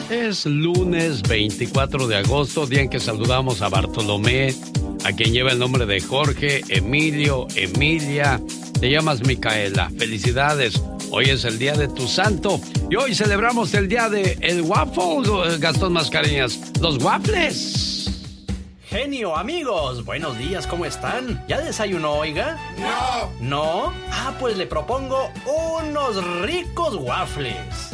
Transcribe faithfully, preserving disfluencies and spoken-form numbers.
Es lunes veinticuatro de agosto, día en que saludamos a Bartolomé, a quien lleva el nombre de Jorge, Emilio, Emilia. Te llamas Micaela. Felicidades. Hoy es el día de tu santo. Y hoy celebramos el día de el waffle, Gastón Mascareñas. Los waffles. Genio, amigos, buenos días, ¿cómo están? ¿Ya desayunó, oiga? No. ¿No? Ah, pues le propongo unos ricos waffles.